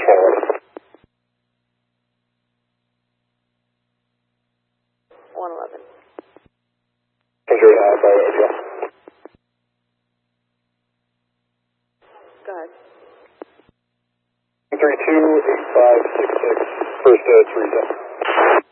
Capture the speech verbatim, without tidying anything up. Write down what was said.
following. one eleven. Roger, uh, by Adriel. Go ahead. three two eight five six six, first uh, three zone.